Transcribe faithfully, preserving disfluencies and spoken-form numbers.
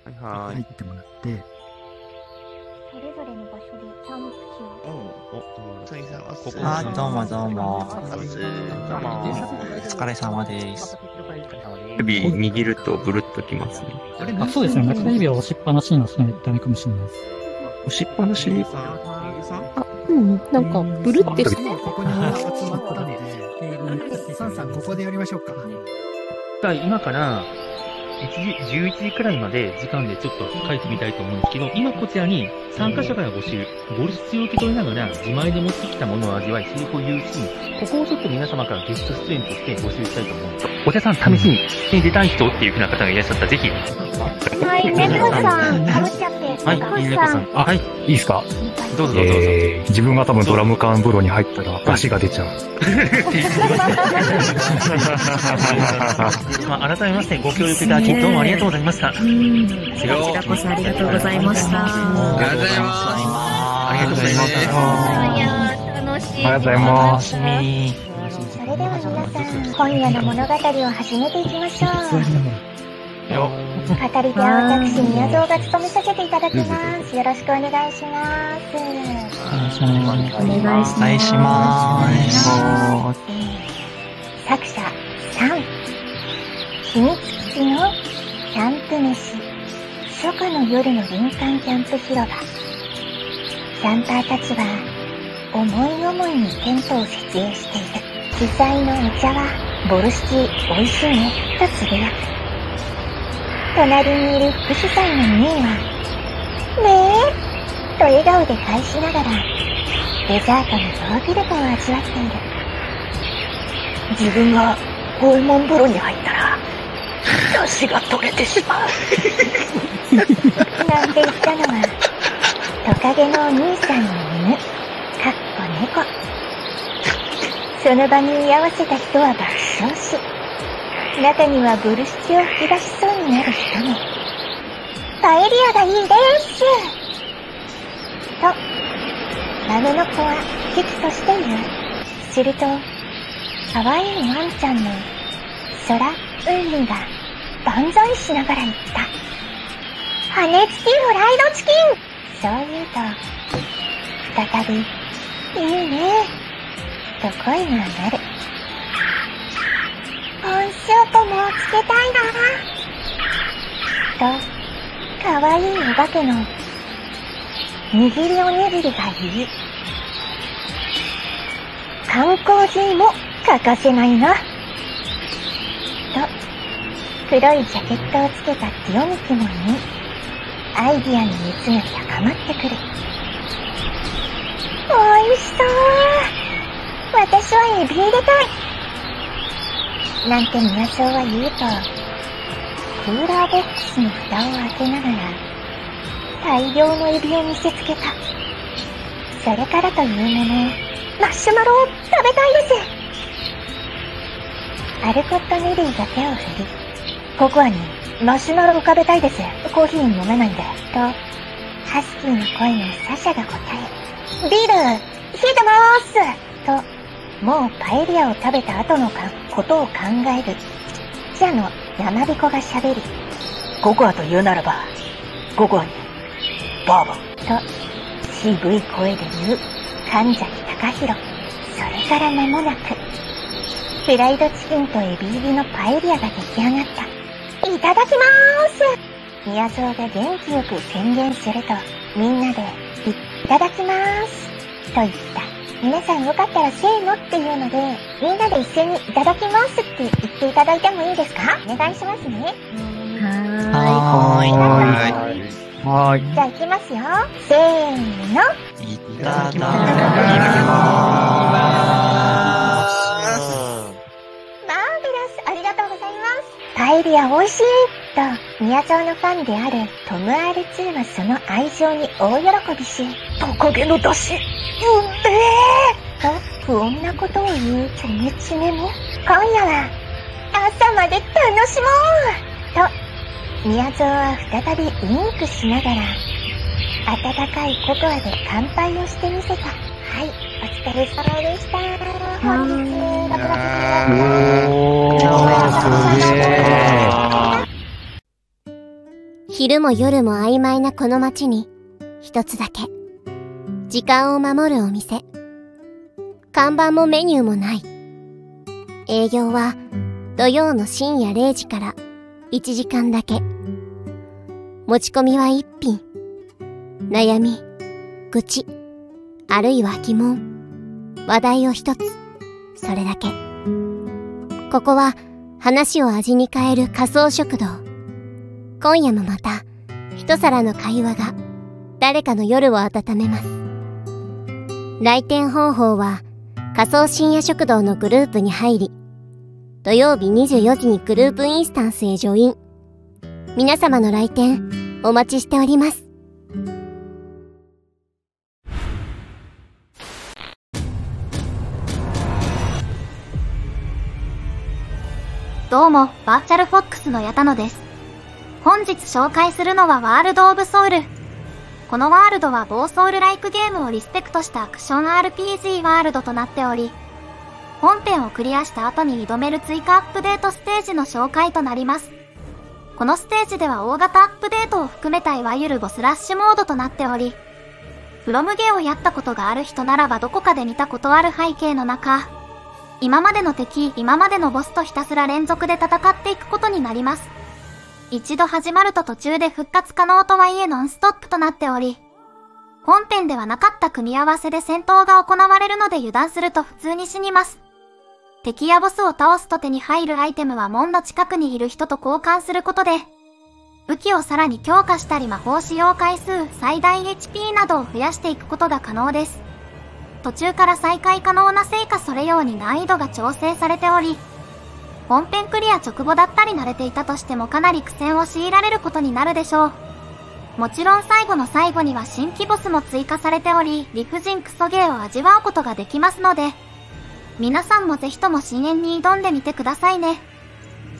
はい。 入ってもらって、 それぞれの場所でキャンプ地を。 お、さんさん、あ、ここ。 あ、どうもどうも。 お疲れ様です。 指握るとブルッときますね。 あ、そうですね。中指を押しっぱなしにはしないとダメかもしれないです。 押しっぱなしにあ、うん、なんか、ブルってする。 ここに集まったので、サンさんここでやりましょうか。 今から、じゅういちじくらいまで時間でちょっと書いてみたいと思うんですけど、今こちらに参加者から募集、ボルシチを受け取りながら自前で持ってきたものを味わい、セリフを言うシーン、ここをちょっと皆様からゲスト出演として募集したいと思うんです。お茶さん、試しに出たい人っていう風な方がいらっしゃったら、ぜひ。 はい、猫さん、かぶっちゃって。 はい、猫さん。あ、はい。いいですか？どうぞどうぞ。 えー、自分が多分ドラム缶風呂に入ったら出汁が出ちゃう。 まあ、改めましてご協力いただき、どうもありがとうございました。こちらこそありがとうございました。 ありがとうございます。 ありがとうございました。 いやー、楽しい。 ありがとうございます。 それでは皆さん、今夜の物語を始めていきましょう。語り手は私、宮蔵が務めさせていただきます。よろしくお願いします。 お願いします。 お願いします。 作者さん、秘密基地のキャンプ飯、初夏の夜の林間キャンプ広場。キャンパーたちは思い思いにテントを設営している。主催のお茶はボルシチ美味しいねとつぶやく。隣にいる副主催のミーは、ねえと笑顔で返しながら、デザートのヨーグルトを味わっている。自分が訪問風呂に入ったら、出汁が取れてしまう。なんて言ったのは、トカゲのお兄さんの犬、かっこ猫。その場に居合わせた人は爆笑し、中にはボルシチを吹き出しそうになる人も。パエリアがいいですと、孫の子は危機として言う。すると、可愛いワンちゃんの空、海が万歳しながら言った。羽根付きフライドチキン。そう言うと、再び、いいねと声が上がる。コーンスープもつけたいなと、かわいいお化けの握りおにぎりが言う。観光人も欠かせないなと、黒いジャケットをつけたティオミキも言い、アイディアの熱が高まってくる。おいしそう。私はエビ入れたい。なんて宮蔵は言うと、クーラーボックスの蓋を開けながら、大量のエビを見せつけた。それからというもの、マッシュマロを食べたいです。アルコットネリーが手を振り、ココアにマシュマロを食べたいです。コーヒー飲めないんで。と、ハスキーの声のサシャが答え、ビール、冷えてまーすと、もうパエリアを食べた後のかことを考える。じゃの山彦が喋り、ココアと言うならば、ココアに、バーボンと、渋い声で言う、神崎隆弘。それから間もなく、フライドチキンとエビ入りのパエリアが出来上がった。いただきまーす。宮蔵が元気よく宣言すると、みんなで、いただきまーす。と言った。皆さんよかったらせーのっていうので、みんなで一緒にいただきますって言っていただいてもいいですか？お願いしますね。 はーい。 はーい。 はーい。 じゃあ行きますよ。せーの。 いただきまマーベラス、ありがとうございます。パエリア美味しいと、宮蔵のファンであるトム アールツー はその愛情に大喜びし、トカゲの出汁、うんめーと不穏なことを言うチョメチメも、今夜は朝まで楽しもうと、宮蔵は再びウインクしながら、温かいココアで乾杯をしてみせた。はい、お疲れ様でした。本日、ラブラブおー、すげー。 昼も夜も曖昧なこの街に、一つだけ、時間を守るお店。看板もメニューもない。営業は土曜の深夜れいじからいちじかんだけ。持ち込みはいっぴん。悩み、愚痴、あるいは疑問、話題を一つ。それだけ。ここは話を味に変える仮想食堂。今夜もまた一皿の会話が誰かの夜を温めます。来店方法は仮想深夜食堂のグループに入り、土曜日にじゅうよじにグループインスタンスへジョイン。皆様の来店お待ちしております。 どうも、バーチャルフォックスの矢田野です。本日紹介するのはワールド・オブ・ソウル。このワールドは某ソウルライクゲームをリスペクトしたアクション アールピージー ワールドとなっており、本編をクリアした後に挑める追加アップデートステージの紹介となります。このステージでは大型アップデートを含めたいわゆるボスラッシュモードとなっており、フロムゲをやったことがある人ならばどこかで見たことある背景の中、今までの敵、今までのボスとひたすら連続で戦っていくことになります。一度始まると途中で復活可能とはいえノンストップとなっており、本編ではなかった組み合わせで戦闘が行われるので油断すると普通に死にます。敵やボスを倒すと手に入るアイテムは門の近くにいる人と交換することで、武器をさらに強化したり魔法使用回数、最大 エイチピー などを増やしていくことが可能です。途中から再開可能なせいかそれように難易度が調整されており、本編クリア直後だったり慣れていたとしてもかなり苦戦を強いられることになるでしょう。もちろん最後の最後には新規ボスも追加されており、理不尽クソゲーを味わうことができますので、皆さんもぜひとも深淵に挑んでみてくださいね。